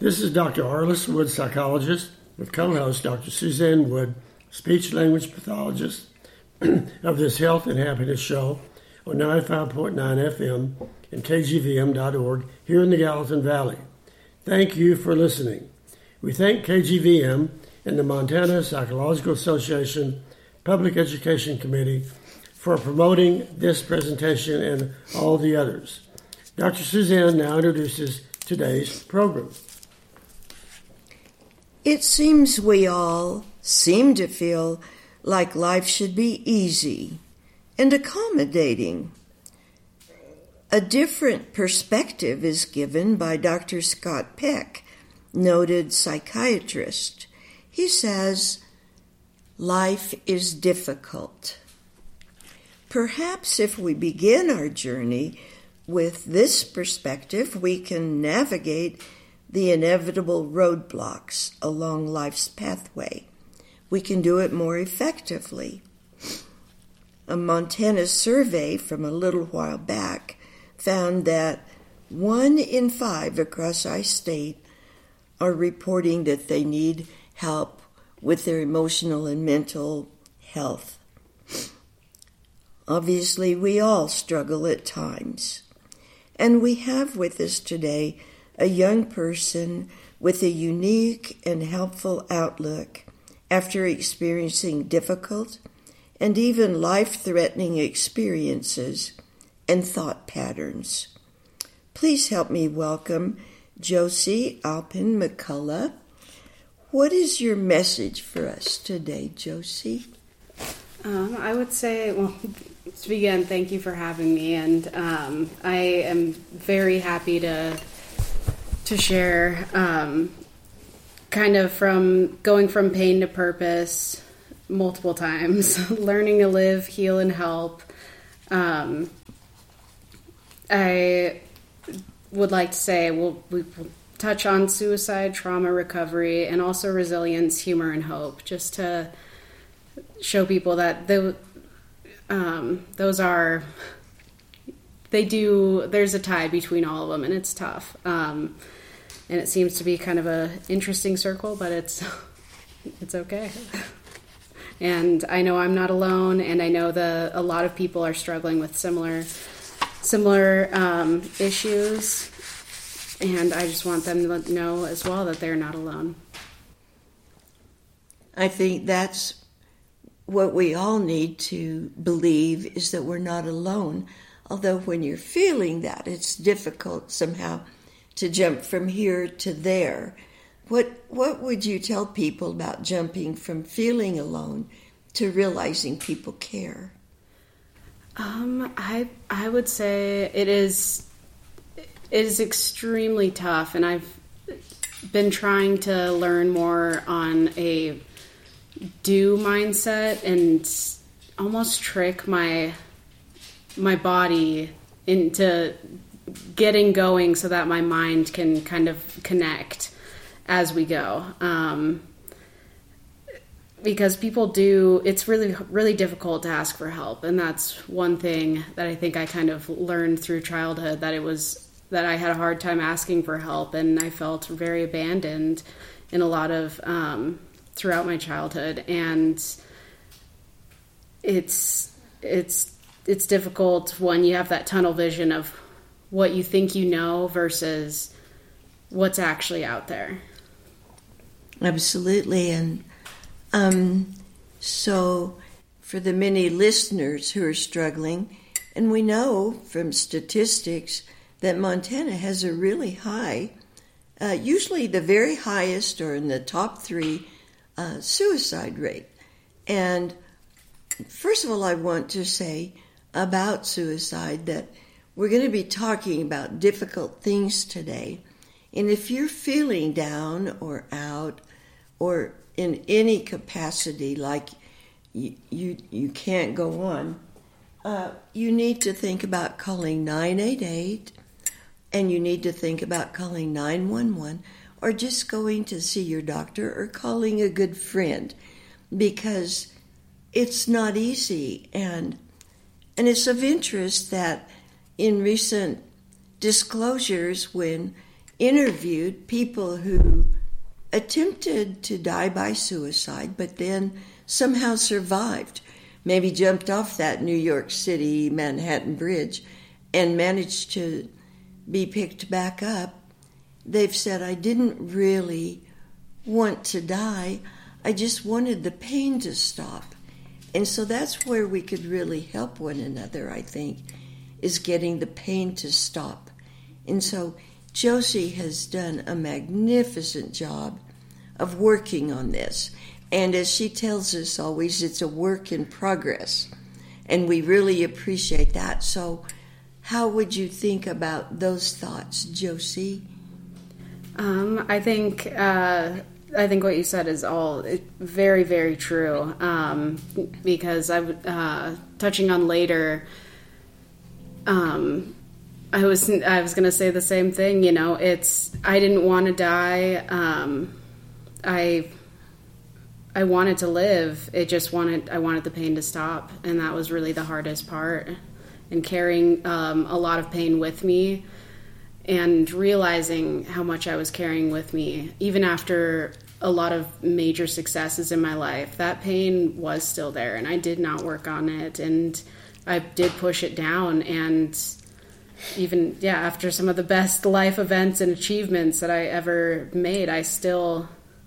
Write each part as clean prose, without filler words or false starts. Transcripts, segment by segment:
This is Dr. Arliss Wood, psychologist, with co-host Dr. Suzanne Wood, speech-language pathologist of this Health and Happiness Show on 95.9 FM and KGVM.org here in the Gallatin Valley. Thank you for listening. We thank KGVM and the Montana Psychological Association Public Education Committee for promoting this presentation and all the others. Dr. Suzanne now introduces today's program. It seems we all seem to feel like life should be easy and accommodating. A different perspective is given by Dr. Scott Peck, noted psychiatrist. He says, life is difficult. Perhaps if we begin our journey with this perspective, we can navigate the inevitable roadblocks along life's pathway. We can do it more effectively. A Montana survey from a little while back found that 1 in 5 across our state are reporting that they need help with their emotional and mental health. Obviously, we all struggle at times. And we have with us today a young person with a unique and helpful outlook after experiencing difficult and even life-threatening experiences and thought patterns. Please help me welcome Josie Alpin McCullough. What is your message for us today, Josie? I would say, well, to begin, thank you for having me, and I am very happy to share kind of from going from pain to purpose multiple times, learning to live, heal, and help. I would like to say we will touch on suicide, trauma recovery, and also resilience, humor, and hope, just to show people that there's a tie between all of them, and it's tough. And it seems to be kind of a interesting circle, but it's okay. And I know I'm not alone, and I know a lot of people are struggling with similar issues, and I just want them to know as well that they're not alone. I think that's what we all need to believe, is that we're not alone. Although when you're feeling that, it's difficult somehow to jump from here to there. What would you tell people about jumping from feeling alone to realizing people care? I would say it is extremely tough, and I've been trying to learn more on a do mindset and almost trick my body into getting going so that my mind can kind of connect as we go. Because it's really, really difficult to ask for help. And that's one thing that I think I kind of learned through childhood, that I had a hard time asking for help, and I felt very abandoned in a lot of, throughout my childhood. And it's difficult when you have that tunnel vision of what you think you know versus what's actually out there. Absolutely. And so for the many listeners who are struggling, and we know from statistics that Montana has a really high, usually the very highest or in the top 3 suicide rate. And first of all, I want to say about suicide that we're going to be talking about difficult things today. And if you're feeling down or out or in any capacity like you can't go on, you need to think about calling 988, and you need to think about calling 911 or just going to see your doctor or calling a good friend, because it's not easy. And it's of interest that in recent disclosures, when interviewed people who attempted to die by suicide, but then somehow survived. Maybe jumped off that New York City Manhattan Bridge and managed to be picked back up. They've said, I didn't really want to die. I just wanted the pain to stop. And so that's where we could really help one another, I think, is getting the pain to stop. And so Josie has done a magnificent job of working on this. And as she tells us always, it's a work in progress. And we really appreciate that. So how would you think about those thoughts, Josie? I think what you said is all very, very true. Because touching on later, I was going to say the same thing. You know, I didn't want to die. I wanted to live. I wanted the pain to stop, and that was really the hardest part. And carrying a lot of pain with me, and realizing how much I was carrying with me, even after a lot of major successes in my life, that pain was still there, and I did not work on it, and I did push it down. And even after some of the best life events and achievements that I ever made, I still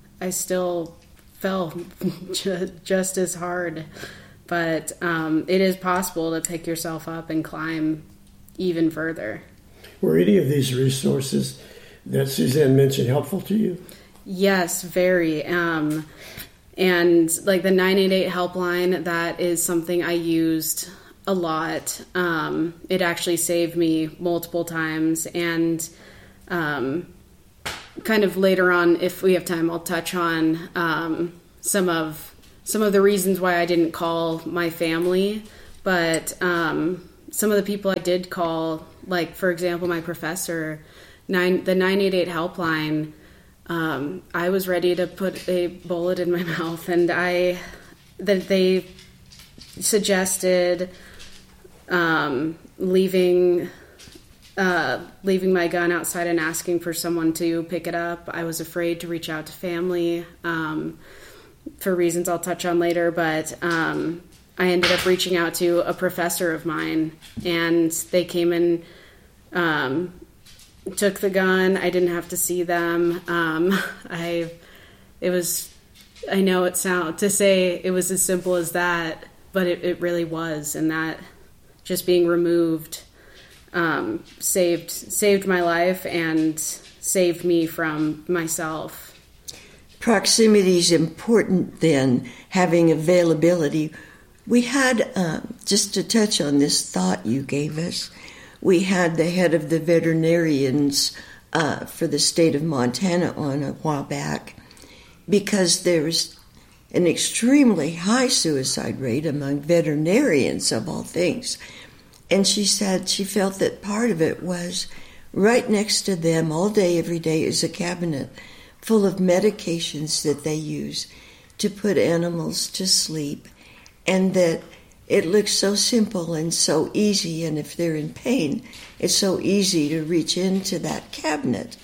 fell just as hard. But it is possible to pick yourself up and climb even further. Were any of these resources that Suzanne mentioned helpful to you? Yes, very. And like the 988 helpline, that is something I used a lot. It actually saved me multiple times. And kind of later on, if we have time, I'll touch on some of the reasons why I didn't call my family. But some of the people I did call, like, for example, my professor, the 988 helpline, I was ready to put a bullet in my mouth, and they suggested leaving my gun outside and asking for someone to pick it up. I was afraid to reach out to family for reasons I'll touch on later, but I ended up reaching out to a professor of mine, and they came and took the gun. I didn't have to see them. I know to say it was as simple as that, but it really was, and that just being removed saved my life and saved me from myself. Proximity is important then, having availability. We had, just to touch on this thought you gave us, we had the head of the veterinarians for the state of Montana on a while back, because there's an extremely high suicide rate among veterinarians, of all things. And she said she felt that part of it was right next to them all day, every day, is a cabinet full of medications that they use to put animals to sleep, and that it looks so simple and so easy, and if they're in pain, it's so easy to reach into that cabinet,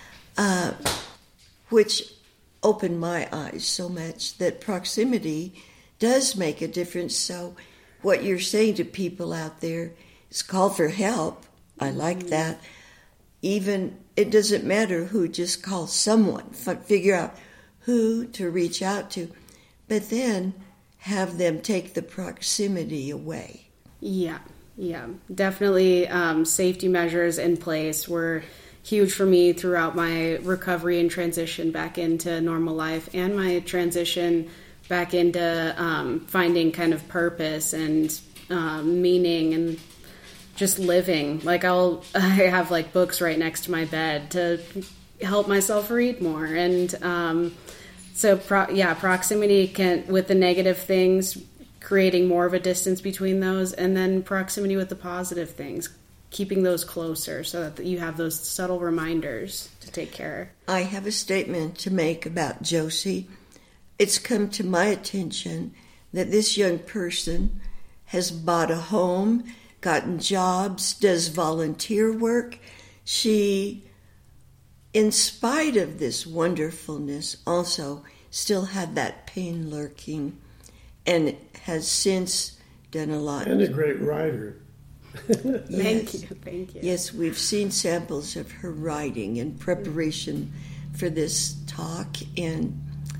which opened my eyes so much that proximity does make a difference. So what you're saying to people out there is call for help. I like that. Even, it doesn't matter who, just call someone, figure out who to reach out to, but then have them take the proximity away. Yeah, definitely. Safety measures in place were huge for me throughout my recovery and transition back into normal life, and my transition back into finding kind of purpose and meaning and just living. Like I have like books right next to my bed to help myself read more. And so proximity can, with the negative things, creating more of a distance between those, and then proximity with the positive things, keeping those closer so that you have those subtle reminders to take care. I have a statement to make about Josie. It's come to my attention that this young person has bought a home, gotten jobs, does volunteer work. She in spite of this wonderfulness, also still had that pain lurking, and has since done a lot. And a great writer. Thank you. Yes, we've seen samples of her writing in preparation for this talk, and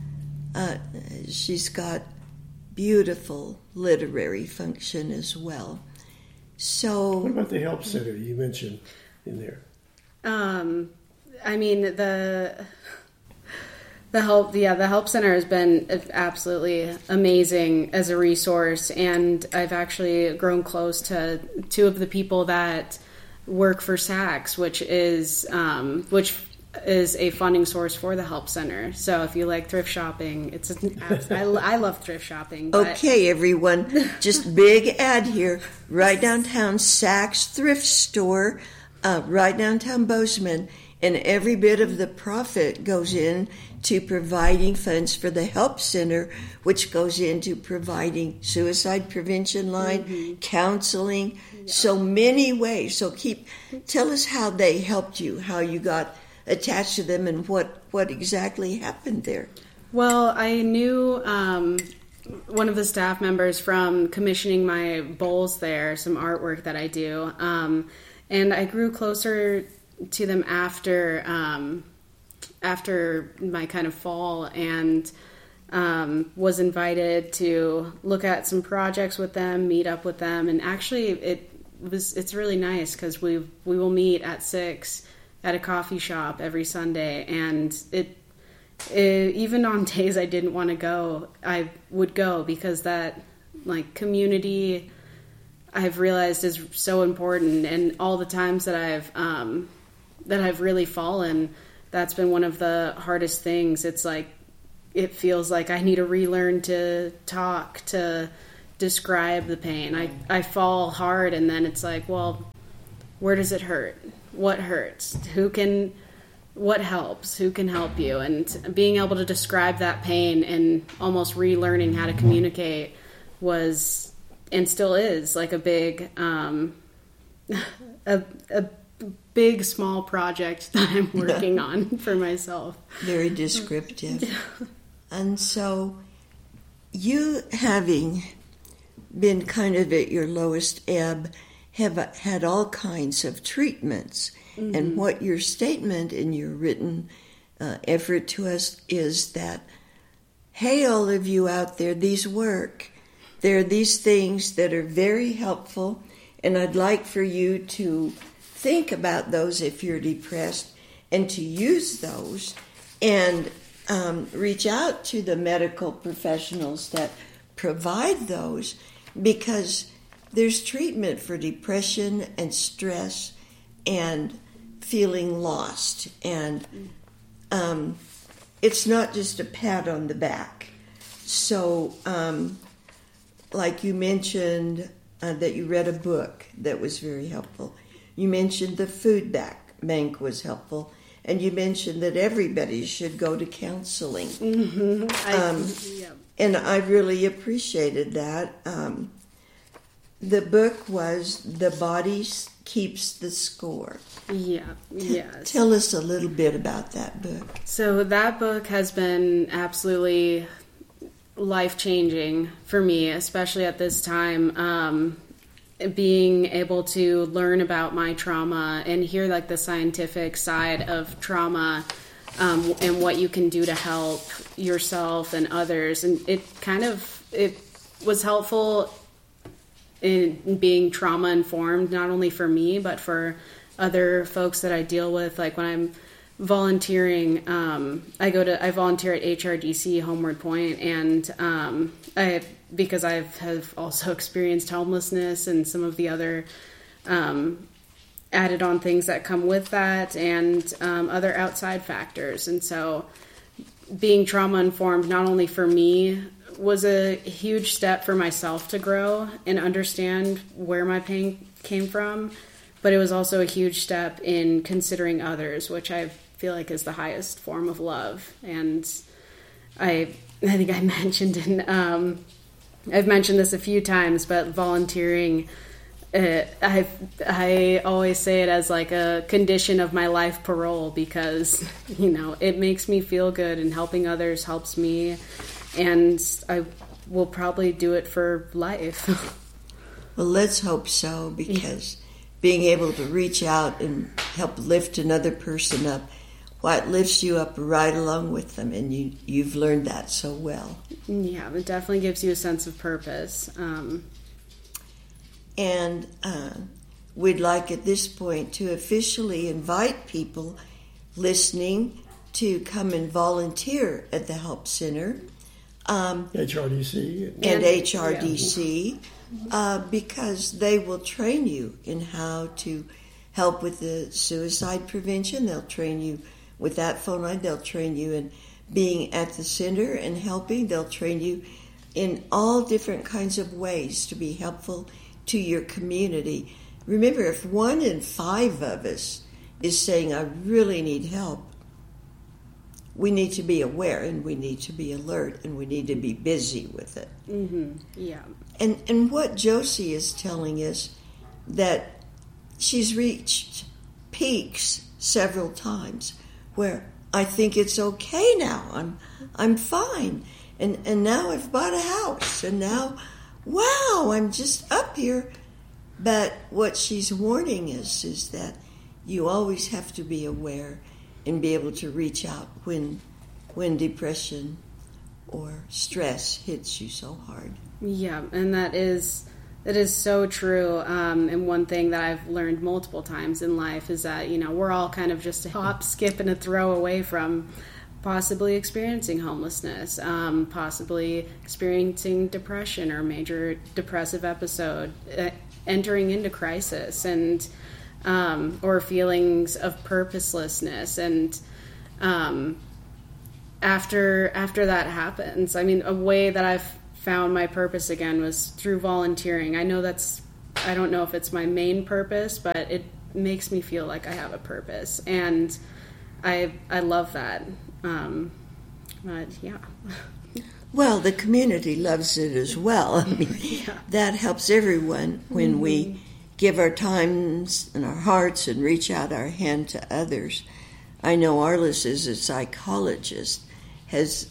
she's got beautiful literary function as well. So, what about the Help Center you mentioned in there? I mean, the Help Center has been absolutely amazing as a resource, and I've actually grown close to two of the people that work for Saks, which is a funding source for the Help Center. So if you like thrift shopping, I love thrift shopping. But. Okay, everyone, just big ad here. Right downtown, Saks Thrift Store, right downtown Bozeman, and every bit of the profit goes in to providing funds for the Help Center, which goes into providing suicide prevention line, counseling, so many ways. So tell us how they helped you, how you got attached to them, and what exactly happened there. Well, I knew one of the staff members from commissioning my bowls there, some artwork that I do, and I grew closer to them after my kind of fall, and was invited to look at some projects with them, meet up with them, and actually it's really nice because we will meet at 6 at a coffee shop every Sunday, and it even on days I didn't want to go, I would go because that community I've realized is so important, and all the times that I've really fallen, that's been one of the hardest things. It's it feels like I need to relearn to talk, to describe the pain. I fall hard, and then it's well, where does it hurt? What hurts? What helps? Who can help you? And being able to describe that pain and almost relearning how to communicate was, and still is, a big, a big small project that I'm working on for myself. Very descriptive. And so, you having been kind of at your lowest ebb, have had all kinds of treatments. Mm-hmm. And what your statement in your written effort to us is that, hey, all of you out there, these work. There are these things that are very helpful, and I'd like for you to think about those if you're depressed, and to use those, and reach out to the medical professionals that provide those, because there's treatment for depression and stress and feeling lost. And it's not just a pat on the back. So, like you mentioned that you read a book that was very helpful. You mentioned the food bank was helpful. And you mentioned that everybody should go to counseling. Mm-hmm. And I really appreciated that. The book was The Body Keeps the Score. Yeah, yes. Tell us a little bit about that book. So that book has been absolutely life-changing for me, especially at this time. Being able to learn about my trauma and hear the scientific side of trauma, and what you can do to help yourself and others. And it was helpful in being trauma informed, not only for me, but for other folks that I deal with. Like when I'm volunteering, I volunteer at HRDC Homeward Point, and because I have also experienced homelessness and some of the other added on things that come with that, and other outside factors. And so being trauma informed, not only for me, was a huge step for myself to grow and understand where my pain came from, but it was also a huge step in considering others, which I feel like is the highest form of love. And I think I mentioned I've mentioned this a few times, but volunteering I always say it as like a condition of my life parole because, it makes me feel good and helping others helps me. And I will probably do it for life. Well, let's hope so, because being able to reach out and help lift another person up, it lifts you up right along with them, and you've learned that so well. Yeah, it definitely gives you a sense of purpose. And we'd like at this point to officially invite people listening to come and volunteer at the Help Center. HRDC. And HRDC, because they will train you in how to help with the suicide prevention. They'll train you with that phone line. They'll train you in being at the center and helping. They'll train you in all different kinds of ways to be helpful to your community. Remember, if 1 in 5 of us is saying, I really need help, we need to be aware and we need to be alert and we need to be busy with it. Mm-hmm. Yeah. And what Josie is telling us, that she's reached peaks several times where I think it's okay now. I'm fine. And now I've bought a house and now, wow, I'm just up here. But what she's warning us is that you always have to be aware and be able to reach out when depression or stress hits you so hard. Yeah, and that is so true. And one thing that I've learned multiple times in life is that, we're all kind of just a hop, skip, and a throw away from possibly experiencing homelessness, possibly experiencing depression or major depressive episode, entering into crisis, and or feelings of purposelessness. And after that happens, a way that I've found my purpose again was through volunteering. I don't know if it's my main purpose, but it makes me feel like I have a purpose, and I love that. But yeah. Well, the community loves it as well. Yeah. That helps everyone when we give our times and our hearts and reach out our hand to others. I know Arliss is a psychologist, has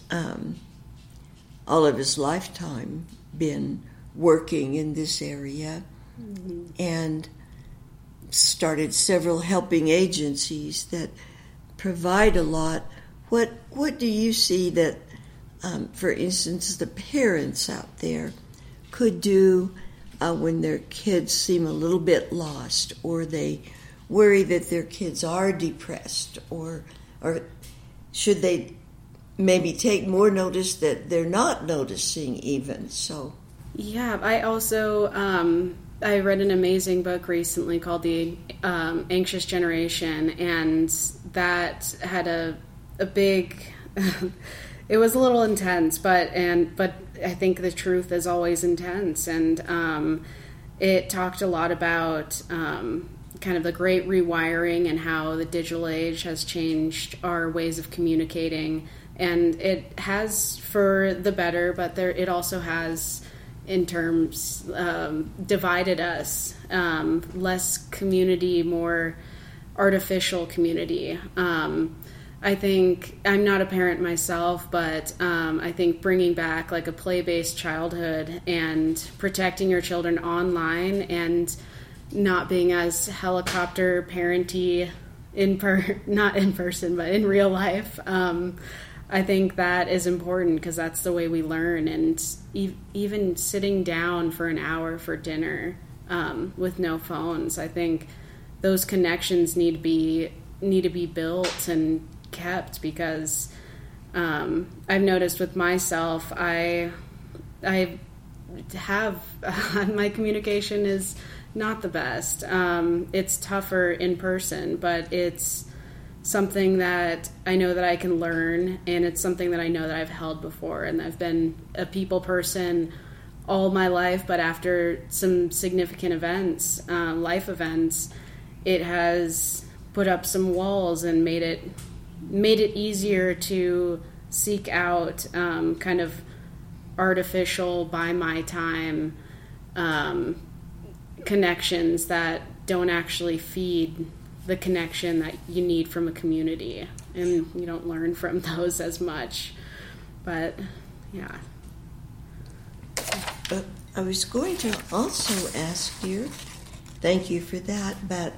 all of his lifetime been working in this area, and started several helping agencies that provide a lot. What do you see that, for instance, the parents out there could do when their kids seem a little bit lost, or they worry that their kids are depressed, or should they maybe take more notice that they're not noticing even? So yeah, I also I read an amazing book recently called The Anxious Generation, and that had a big it was a little intense, but I think the truth is always intense, and it talked a lot about kind of the great rewiring and how the digital age has changed our ways of communicating, and it has for the better, but it also has in terms divided us, less community, more artificial community. I think I'm not a parent myself, but I think bringing back like a play-based childhood and protecting your children online and not being as helicopter parenty not in person, but in real life. I think that is important because that's the way we learn. And even sitting down for an hour for dinner with no phones, I think those connections need to be built and kept, because I've noticed with myself, I have my communication is not the best. It's tougher in person, but it's something that I know that I can learn, and it's something that I know that I've held before, and I've been a people person all my life, but after some significant events, life events, it has put up some walls and made it easier to seek out kind of artificial, by my time, connections that don't actually feed the connection that you need from a community, and you don't learn from those as much. But yeah. I was going to also ask you, thank you for that, but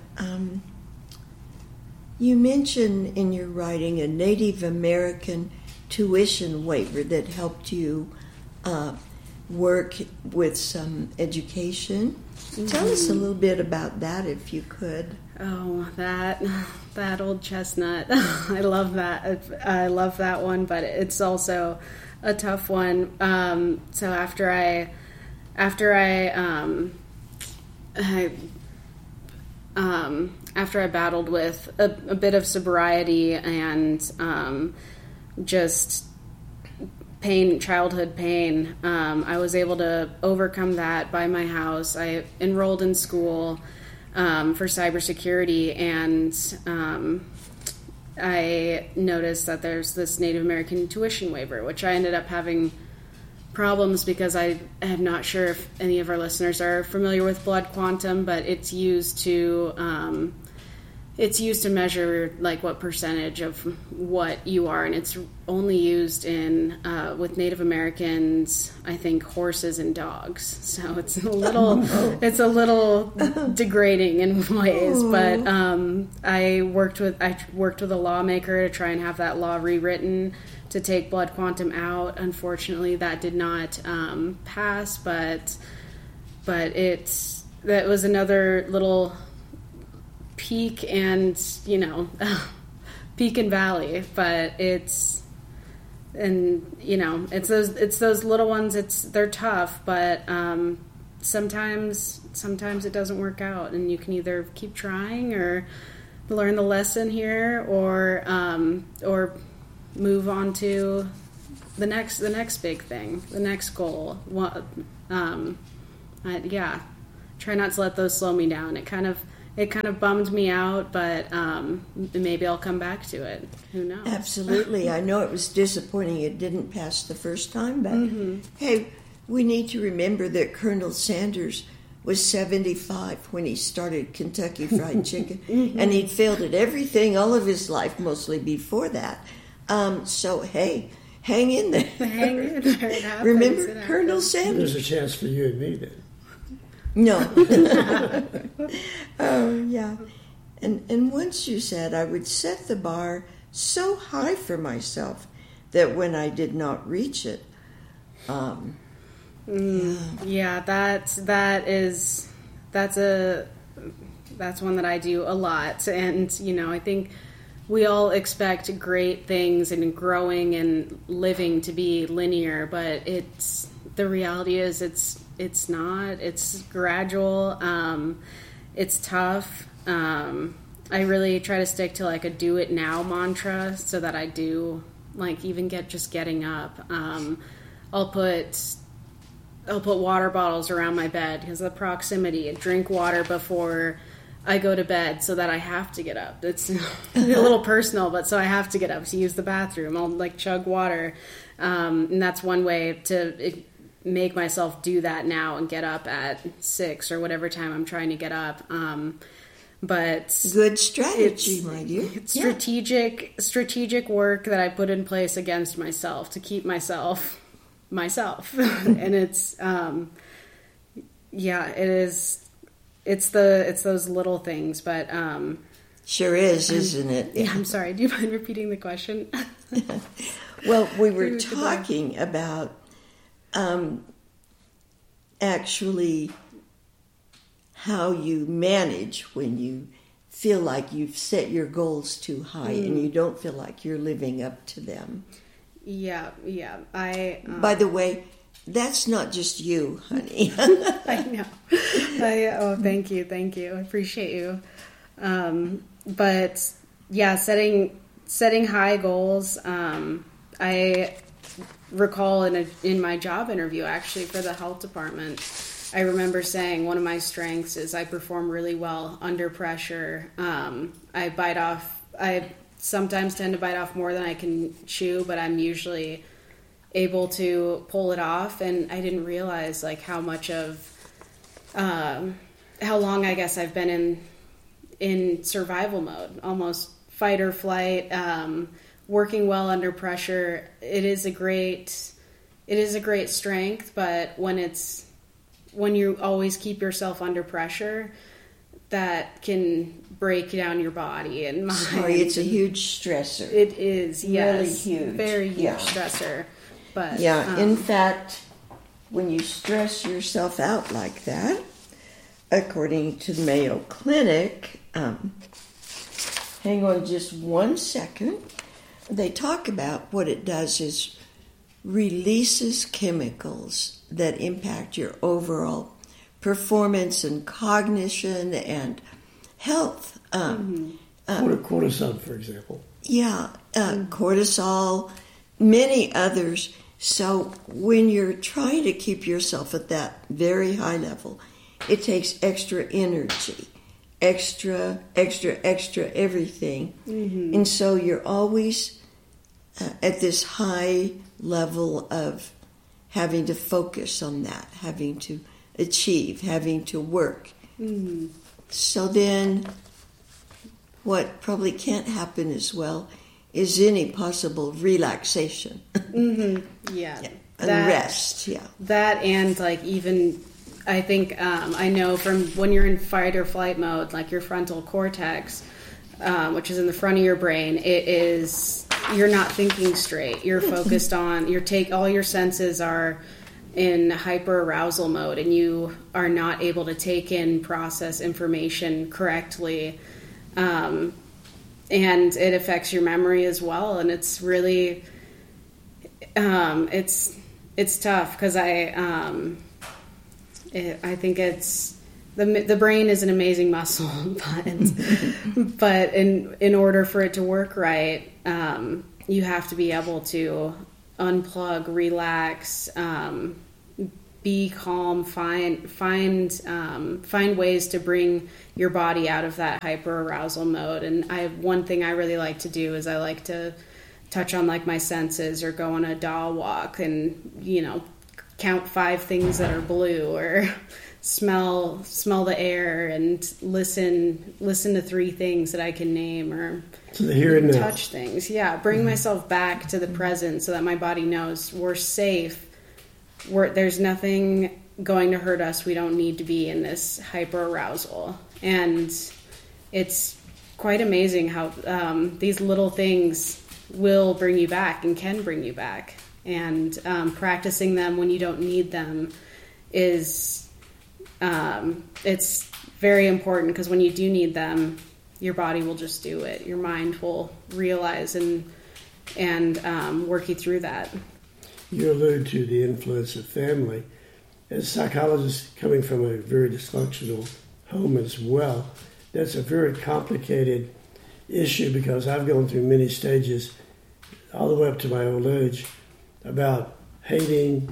you mentioned in your writing a Native American tuition waiver that helped you work with some education. Mm-hmm. Tell us a little bit about that, if you could. Oh, that old chestnut. I love that. I love that one, but it's also a tough one. So after I battled with a bit of sobriety and just pain, childhood pain, I was able to overcome that by my house. I enrolled in school for cybersecurity, and I noticed that there's this Native American tuition waiver, which I ended up having problems because I am not sure if any of our listeners are familiar with blood quantum, but it's used to measure like what percentage of what you are, and it's only used in with Native Americans, I think, horses and dogs. So it's a little degrading in ways. But I worked with a lawmaker to try and have that law rewritten to take blood quantum out. Unfortunately, that did not pass. But that was another little peak and valley, but it's those little ones. They're tough, but sometimes it doesn't work out, and you can either keep trying or learn the lesson here, or move on to the next big thing, the next goal. Try not to let those slow me down. It kind of bummed me out, but maybe I'll come back to it. Who knows? Absolutely. I know it was disappointing it didn't pass the first time, but hey, we need to remember that Colonel Sanders was 75 when he started Kentucky Fried Chicken, and he'd failed at everything all of his life, mostly before that. So, hey, hang in there. Hang in there. It happens. Remember Colonel Sanders? There's a chance for you and me then. No. Oh, yeah. And once you said, I would set the bar so high for myself that when I did not reach it, yeah, that's one that I do a lot. And, I think we all expect great things and growing and living to be linear, but the reality is it's not. It's gradual. It's tough. I really try to stick to like a do it now mantra so that I do like even getting up. I'll put water bottles around my bed because of the proximity. I drink water before I go to bed so that I have to get up. It's a little personal, but so I have to get up to use the bathroom. I'll like chug water. And that's one way to make myself do that now and get up at 6 or whatever time I'm trying to get up. But good strategy, my dear. It's strategic work that I put in place against myself to keep myself. And it's it is. It's those little things, but sure is, isn't it? Yeah. I'm sorry. Do you mind repeating the question? Well, we were talking about actually how you manage when you feel like you've set your goals too high and you don't feel like you're living up to them. Yeah. By the way, that's not just you, honey. I know. Thank you. I appreciate you. But yeah, setting high goals. I recall in my job interview, actually, for the health department, I remember saying one of my strengths is I perform really well under pressure. I sometimes tend to bite off more than I can chew, but I'm usually able to pull it off. And I didn't realize like how much of how long I guess I've been in survival mode, almost fight or flight, working well under pressure. It is a great strength, but when you always keep yourself under pressure, that can break down your body and mind. Sorry, it's a huge stressor. It is, yes. Really huge. Very huge Yeah. stressor. But in fact, when you stress yourself out like that, according to the Mayo Clinic, hang on just 1 second, they talk about what it does is releases chemicals that impact your overall performance and cognition and health. Cortisol, for example. Yeah, cortisol, many others. So when you're trying to keep yourself at that very high level, it takes extra energy, extra everything. And so you're always at this high level of having to focus on that, having to achieve, having to work. So then what probably can't happen as well is any possible relaxation. Yeah. And rest, That and like even, I think, I know from when you're in fight or flight mode, like your frontal cortex, which is in the front of your brain, you're not thinking straight. You're focused on, all your senses are in hyper-arousal mode, and you are not able to take in, process information correctly. And it affects your memory as well, and it's really, it's tough because I think it's the brain is an amazing muscle, but in order for it to work right, you have to be able to unplug, relax, be calm, find ways to bring your body out of that hyper arousal mode. And one thing I really like to do is I like to touch on like my senses, or go on a Dao walk and count 5 things that are blue, or smell the air and listen to 3 things that I can name, or so here and now. Touch things. Yeah, bring myself back to the present so that my body knows we're safe. There's nothing going to hurt us. We don't need to be in this hyper arousal. And it's quite amazing how these little things will bring you back and can bring you back. And practicing them when you don't need them is it's very important, because when you do need them, your body will just do it. Your mind will realize and work you through that. You allude to the influence of family. As a psychologist coming from a very dysfunctional home as well, that's a very complicated issue, because I've gone through many stages all the way up to my old age about hating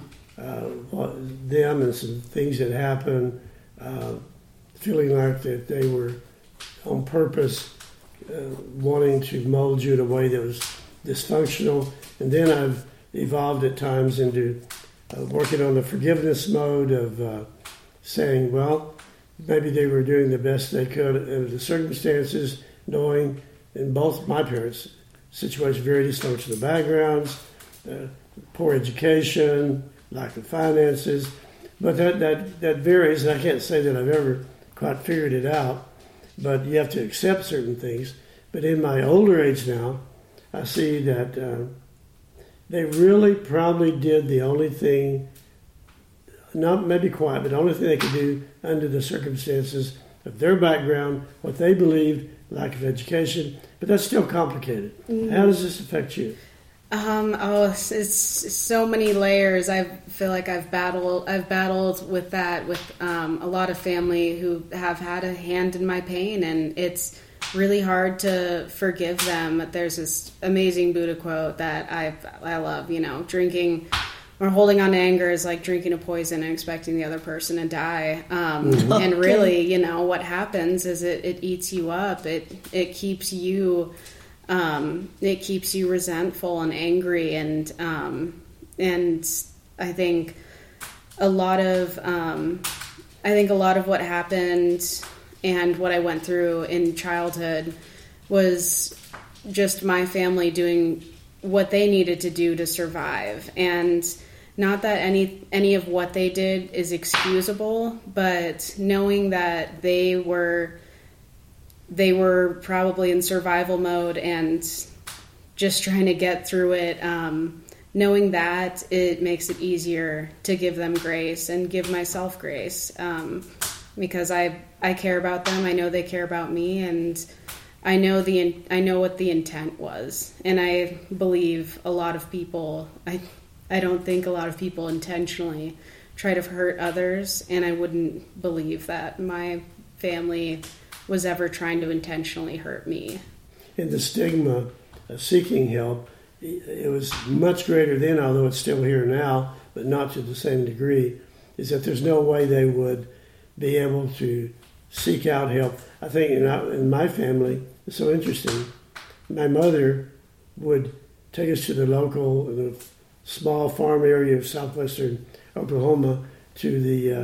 them and some things that happened, feeling like that they were on purpose wanting to mold you in a way that was dysfunctional. And then I've evolved at times into working on the forgiveness mode of saying, well, maybe they were doing the best they could under the circumstances, knowing in both my parents' situations, very dysfunctional backgrounds, poor education, lack of finances. But that varies, and I can't say that I've ever quite figured it out, but you have to accept certain things. But in my older age now, I see that they really probably did the only thing, not maybe quite, but the only thing they could do under the circumstances of their background, what they believed, lack of education. But that's still complicated. How does this affect you? It's so many layers. I feel like I've battled with that with a lot of family who have had a hand in my pain, and it's really hard to forgive them. There's this amazing Buddha quote that I love, drinking or holding on to anger is like drinking a poison and expecting the other person to die. And really, what happens is it eats you up. It keeps you resentful and angry, and I think a lot of I think a lot of what happened and what I went through in childhood was just my family doing what they needed to do to survive. And not that any of what they did is excusable, but knowing that they were probably in survival mode and just trying to get through it, knowing that, it makes it easier to give them grace and give myself grace, because I care about them. I know they care about me, and I know what the intent was. And I believe a lot of people, I don't think a lot of people intentionally try to hurt others, and I wouldn't believe that my family was ever trying to intentionally hurt me. And the stigma of seeking help, it was much greater then, although it's still here now, but not to the same degree, is that there's no way they would be able to seek out help. I think in my family, it's so interesting. My mother would take us to the small farm area of southwestern Oklahoma to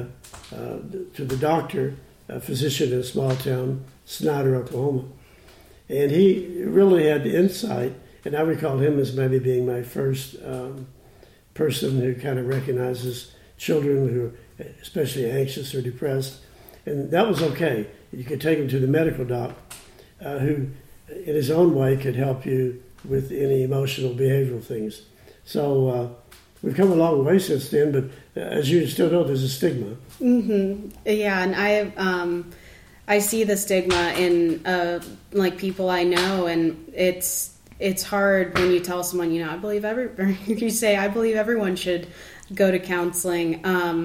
the doctor, a physician in a small town, Snyder, Oklahoma. And he really had the insight, and I recall him as maybe being my first person who kind of recognizes children who are especially anxious or depressed. And that was okay. You could take him to the medical doc, who in his own way could help you with any emotional, behavioral things. So we've come a long way since then, but as you still know, there's a stigma. Mm-hmm. Yeah, and I see the stigma in like people I know, and it's hard when you tell someone, I believe you say I believe everyone should go to counseling.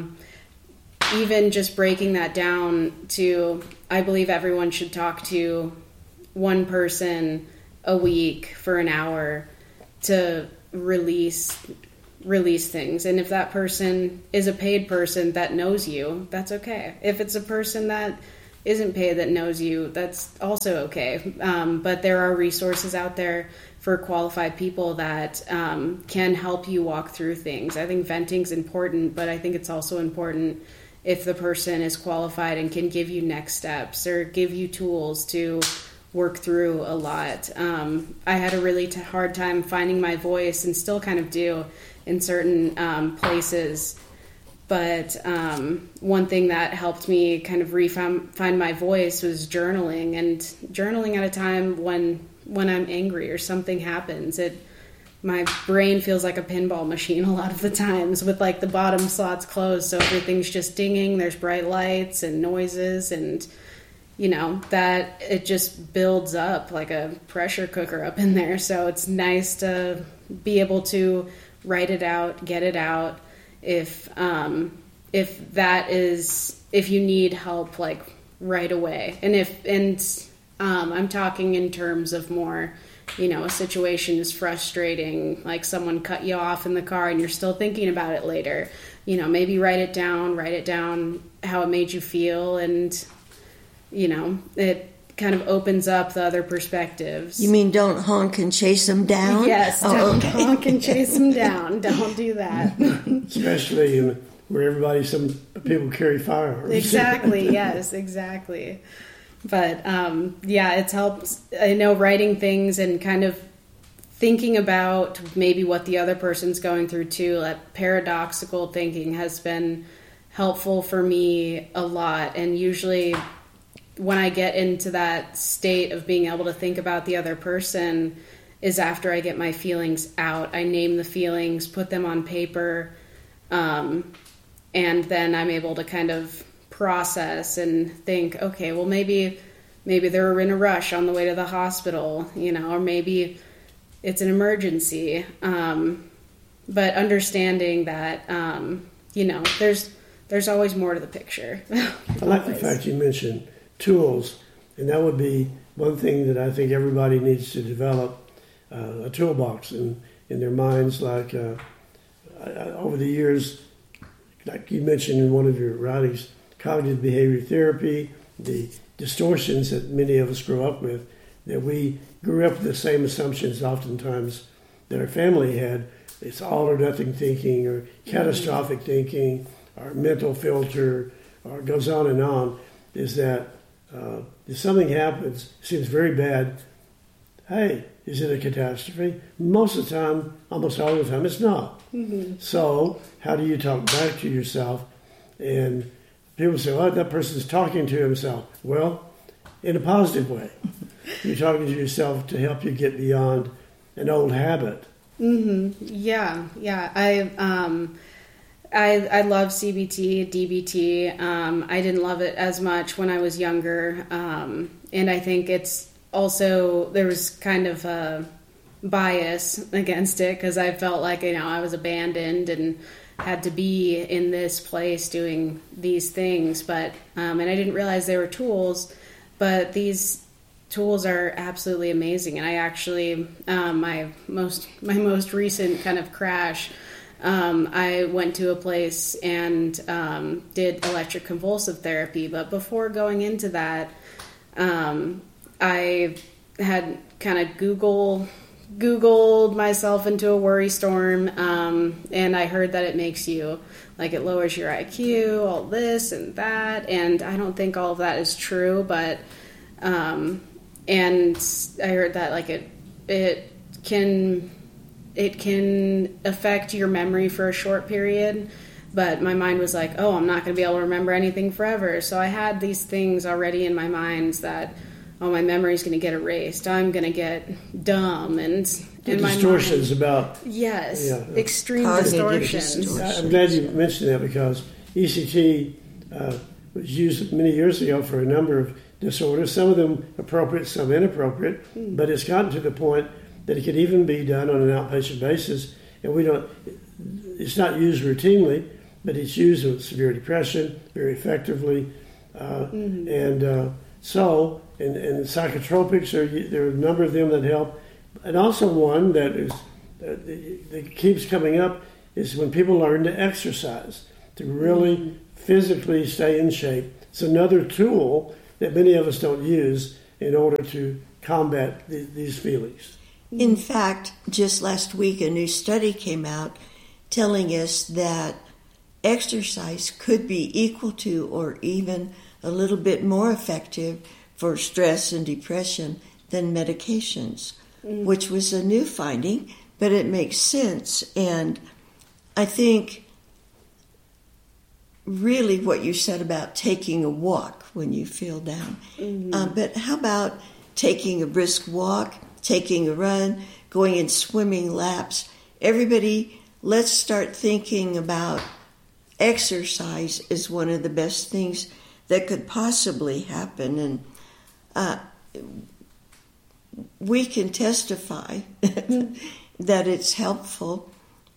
Even just breaking that down to, I believe everyone should talk to one person a week for an hour to release things. And if that person is a paid person that knows you, that's okay. If it's a person that isn't paid that knows you, that's also okay. But there are resources out there for qualified people that can help you walk through things. I think venting's important, but I think it's also important if the person is qualified and can give you next steps or give you tools to work through a lot. I had a really hard time finding my voice, and still kind of do in certain places. But one thing that helped me kind of find my voice was journaling, and journaling at a time when I'm angry or something happens. My brain feels like a pinball machine a lot of the times, with like the bottom slots closed, so everything's just dinging. There's bright lights and noises, and that it just builds up like a pressure cooker up in there. So it's nice to be able to write it out, get it out. If you need help like right away, and I'm talking in terms of more, a situation is frustrating, like someone cut you off in the car and you're still thinking about it later, maybe write it down how it made you feel, and it kind of opens up the other perspectives. You mean don't honk and chase them down? Yes, don't honk and chase them down. Don't do that. Especially where some people carry firearms. Exactly, yes, exactly. But, it's helped, I know, writing things and kind of thinking about maybe what the other person's going through too. That paradoxical thinking has been helpful for me a lot, and usually when I get into that state of being able to think about the other person is after I get my feelings out. I name the feelings, put them on paper, and then I'm able to kind of process and think, okay, well, maybe they were in a rush on the way to the hospital, or maybe it's an emergency. But understanding that, there's always more to the picture. I like the fact you mentioned tools, and that would be one thing that I think everybody needs to develop, a toolbox in their minds. Like over the years, like you mentioned in one of your writings, cognitive behavior therapy, the distortions that many of us grow up with, that we grew up with the same assumptions oftentimes that our family had. It's all or nothing thinking, or catastrophic thinking, or mental filter, or it goes on, is that if something happens, seems very bad, hey, is it a catastrophe? Most of the time, almost all the time, it's not. Mm-hmm. So how do you talk back to yourself? And people say, well, that person's talking to himself. Well, in a positive way. You're talking to yourself to help you get beyond an old habit. Mm-hmm. Yeah. I love CBT, DBT. I didn't love it as much when I was younger. And I think it's also, there was kind of a bias against it because I felt like, I was abandoned and had to be in this place doing these things. But, and I didn't realize they were tools, but these tools are absolutely amazing. And I actually, my most recent kind of crash, I went to a place and did electric convulsive therapy. But before going into that, I had kind of Googled myself into a worry storm, and I heard that it makes you, it lowers your IQ, all this and that, and I don't think all of that is true, but, and I heard that, it can affect your memory for a short period, but my mind was like, oh, I'm not going to be able to remember anything forever, so I had these things already in my mind that, oh, my memory's going to get erased. I'm going to get dumb. And the distortions about... Yes, extreme distortions. I'm glad you mentioned that because ECT was used many years ago for a number of disorders, some of them appropriate, some inappropriate, but it's gotten to the point that it could even be done on an outpatient basis, and it's not used routinely, but it's used with severe depression very effectively, So psychotropics, there are a number of them that help. And also one that keeps coming up is when people learn to exercise, to really physically stay in shape. It's another tool that many of us don't use in order to combat these feelings. In fact, just last week a new study came out telling us that exercise could be equal to or even a little bit more effective for stress and depression than medications, which was a new finding, but it makes sense. And I think really what you said about taking a walk when you feel down. But how about taking a brisk walk, taking a run, going and swimming laps? Everybody, let's start thinking about exercise as one of the best things that could possibly happen. And we can testify that it's helpful.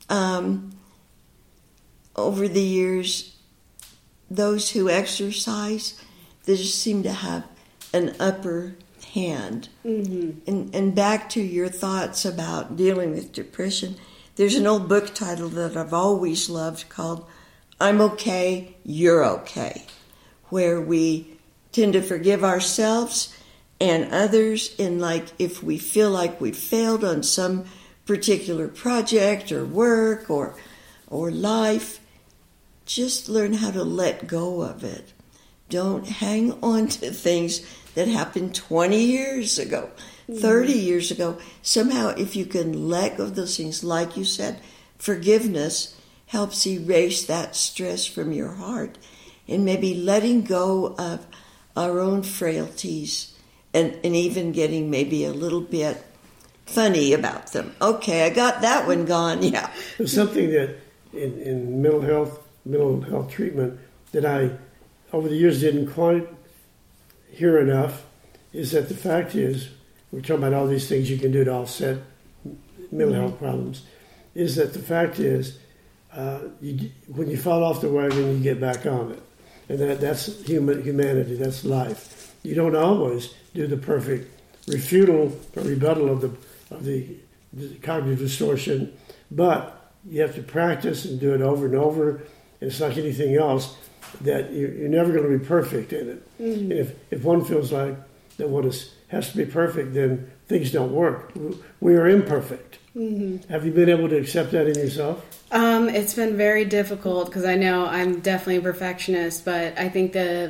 Over the years, those who exercise, they just seem to have an upper hand. And back to your thoughts about dealing with depression, there's an old book title that I've always loved called I'm Okay, You're Okay, where we tend to forgive ourselves and others, and if we feel like we've failed on some particular project or work or life, just learn how to let go of it. Don't hang on to things that happened 20 years ago, 30 years ago. Somehow, if you can let go of those things, like you said, forgiveness helps erase that stress from your heart, and maybe letting go of our own frailties and even getting maybe a little bit funny about them. Okay, I got that one gone, yeah. There's something that in mental health treatment that I, over the years, didn't quite hear enough, is that the fact is, we're talking about all these things you can do to offset mental health problems, is that the fact is, when you fall off the wagon, you get back on it. And that's humanity, that's life. You don't always do the perfect rebuttal of the cognitive distortion, but you have to practice and do it over and over. And it's like anything else, that you're never going to be perfect in it. And if one feels like that has to be perfect, then things don't work. We are imperfect. Mm-hmm. Have you been able to accept that in yourself? It's been very difficult because I know I'm definitely a perfectionist, but I think the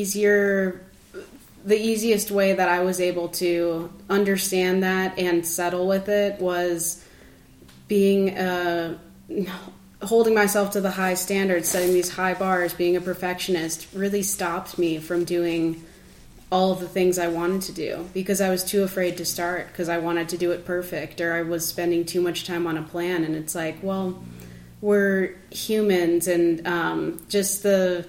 easiest way that I was able to understand that and settle with it was being holding myself to the high standards, setting these high bars. Being a perfectionist really stopped me from doing all of the things I wanted to do because I was too afraid to start because I wanted to do it perfect, or I was spending too much time on a plan. And it's like, well, we're humans, and just the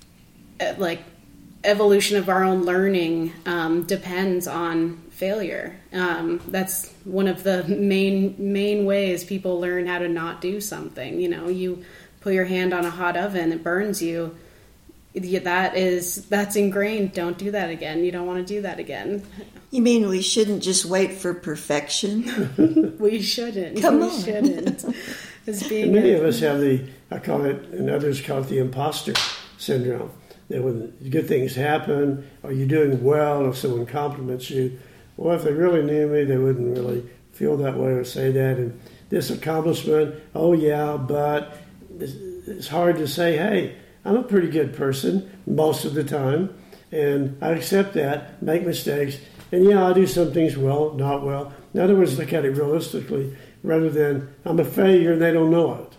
evolution of our own learning depends on failure. That's one of the main ways people learn how to not do something. You put your hand on a hot oven, it burns you. That's ingrained. Don't do that again. You don't want to do that again. You mean we shouldn't just wait for perfection? We shouldn't. Come we on. Shouldn't. Many of us have I call it, and others call it the imposter syndrome. That when good things happen, or you're doing well, or someone compliments you, well, if they really knew me, they wouldn't really feel that way or say that. And this accomplishment, oh yeah, but it's hard to say, hey, I'm a pretty good person most of the time, and I accept that, make mistakes, and yeah, I do some things well, not well. In other words, look at it realistically, rather than I'm a failure and they don't know it.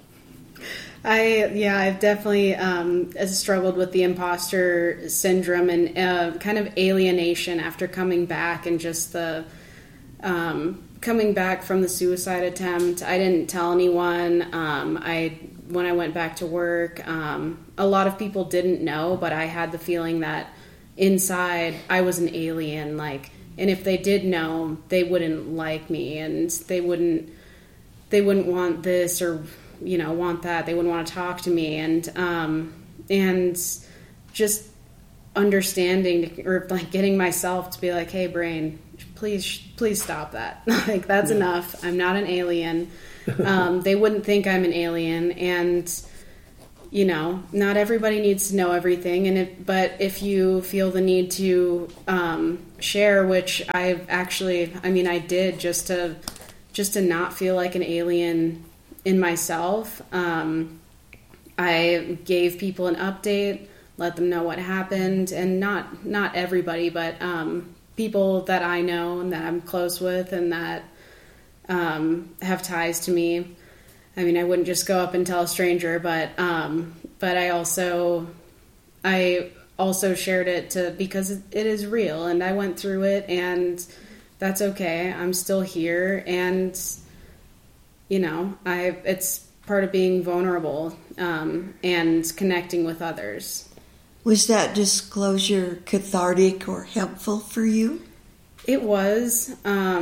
I've definitely struggled with the imposter syndrome and kind of alienation after coming back, and just the coming back from the suicide attempt. I didn't tell anyone. When I went back to work, a lot of people didn't know, but I had the feeling that inside I was an alien. And if they did know, they wouldn't like me, and they wouldn't want this or want that. They wouldn't want to talk to me, and just understanding or getting myself to be like, hey, brain, please stop that. That's enough. I'm not an alien. They wouldn't think I'm an alien, and not everybody needs to know everything. But if you feel the need to share, which I did just to not feel like an alien in myself. I gave people an update, let them know what happened, and not everybody, but people that I know and that I'm close with and that have ties to me. I wouldn't just go up and tell a stranger, but I also shared it because it is real, and I went through it, and that's okay. I'm still here, and it's part of being vulnerable and connecting with others. Was that disclosure cathartic or helpful for you? It was.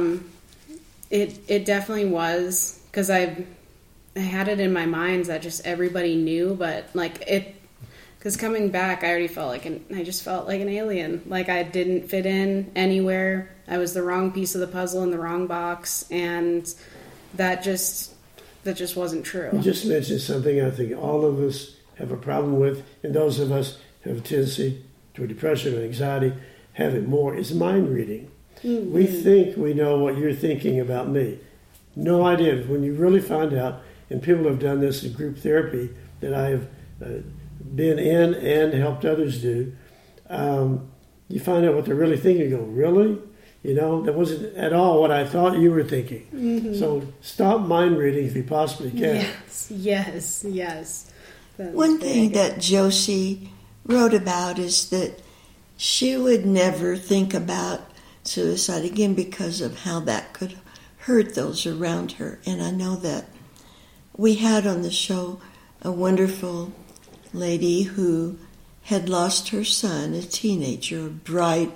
It definitely was, because I had it in my mind that just everybody knew, but because coming back, I already felt I just felt like an alien. I didn't fit in anywhere. I was the wrong piece of the puzzle in the wrong box, and that just wasn't true. You just mentioned something I think all of us have a problem with, and those of us who have a tendency to depression and anxiety have it more, is mind reading. Mm-hmm. We think we know what you're thinking about me. No idea. When you really find out, and people have done this in group therapy that I have been in and helped others do, you find out what they're really thinking. You go, really? That wasn't at all what I thought you were thinking. Mm-hmm. So stop mind reading if you possibly can. Yes. One thing that Josie wrote about is that she would never think about suicide again because of how that could hurt those around her. And I know that we had on the show a wonderful lady who had lost her son, a teenager, a bright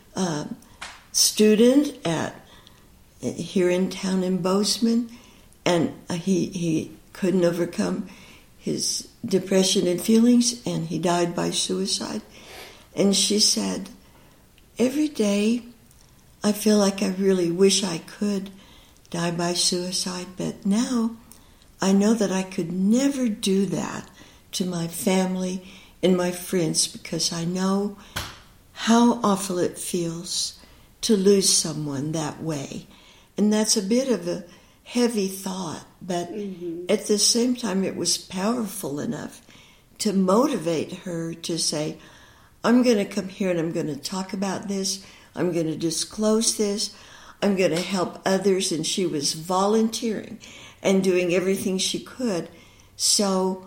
student here in town in Bozeman, and he couldn't overcome his depression and feelings, and he died by suicide. And she said, every day I feel like I really wish I could die by suicide, but now I know that I could never do that to my family and my friends, because I know how awful it feels to lose someone that way. And that's a bit of a heavy thought, but at the same time it was powerful enough to motivate her to say, I'm going to come here and I'm going to talk about this. I'm going to disclose this. I'm going to help others. And she was volunteering and doing everything she could. So,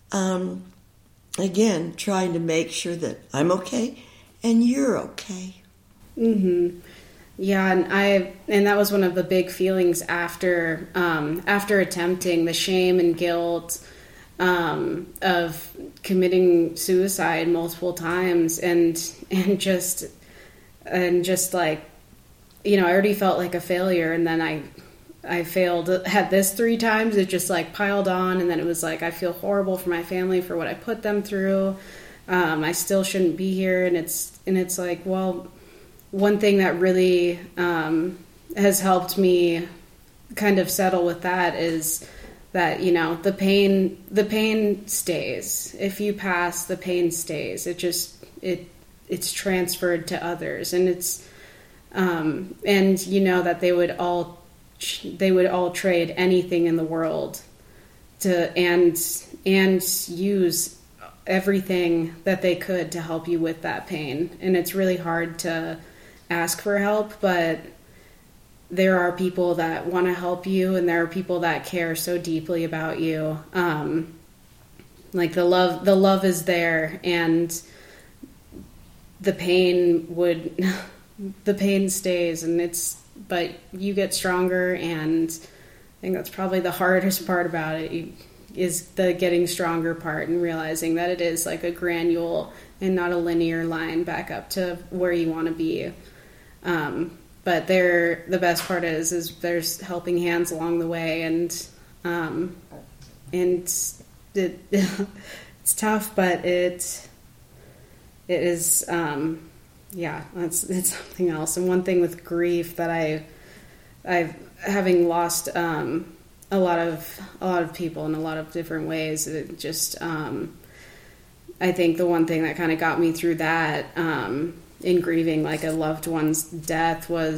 again, trying to make sure that I'm okay and you're okay. Mm-hmm. Yeah, and that was one of the big feelings after attempting, the shame and guilt of committing suicide multiple times, and just like, I already felt like a failure, and then I failed at this 3 times. It just like piled on, and then it was like I feel horrible for my family for what I put them through. I still shouldn't be here, and it's like, well, one thing that really has helped me kind of settle with that is that, the pain stays. If you pass, the pain stays. It's transferred to others, and it's and that they would all trade anything in the world and use everything that they could to help you with that pain. And it's really hard to ask for help, but there are people that want to help you, and there are people that care so deeply about you. Like the love is there, and the pain stays, and but you get stronger. And I think that's probably the hardest part about it, is the getting stronger part, and realizing that it is like a granule and not a linear line back up to where you want to be. But the best part is there's helping hands along the way, and it's tough, but it is, it's something else. And one thing with grief that I've having lost a lot of people in a lot of different ways, it just I think the one thing that kind of got me through that in grieving like a loved one's death was